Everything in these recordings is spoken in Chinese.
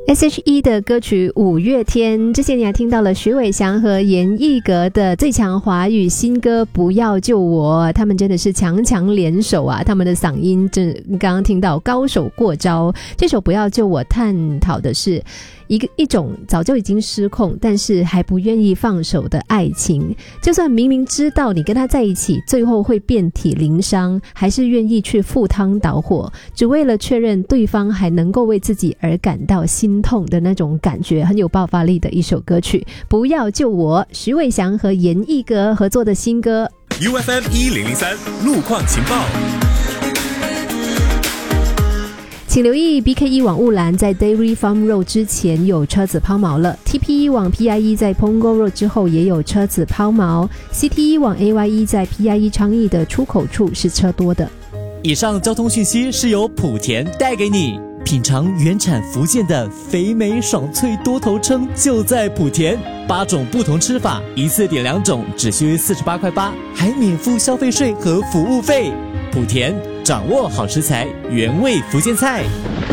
S.H.E 的歌曲《五月天》，之前你还听到了徐伟翔和严艺格的最强华语新歌《不要救我》，他们真的是强强联手啊！他们的嗓音刚刚听到高手过招。这首《不要救我》探讨的是一种早就已经失控，但是还不愿意放手的爱情。就算明明知道你跟他在一起，最后会遍体鳞伤，还是愿意去赴汤蹈火，只为了确认对方还能够为自己而感到心痛的那种感觉，很有爆发力的一首歌曲。不要救我，徐伟翔和严艺格合作的新歌。 UFM 1003路况情报。 请留意 BK1 往雾兰在 Dairy Farm Road 之前有车子抛锚了， TP1 往 PIE 在 Punggol Road 之后也有车子抛锚， CT1 往 AYE 在 PIE 昌邑的出口处是车多的。 以上交通讯息是由莆田带给你，品尝原产福建的肥美爽脆多头称就在莆田，8种不同吃法，一次点2种只需48块8，还免付消费税和服务费。莆田掌握好食材，原味福建菜。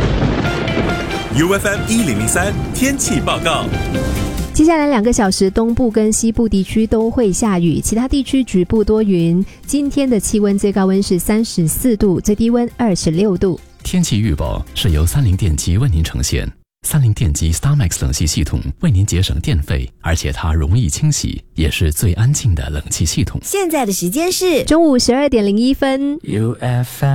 UFM 1003天气报告。 接下来2个小时，东部跟西部地区都会下雨，其他地区局部多云。今天的气温最高温是34度，最低温26度。 天气预报是由三菱电机为您呈现。三菱电机 StarMax 冷气系统为您节省电费，而且它容易清洗，也是最安静的冷气系统。 现在的时间是中午12点01分。 UFM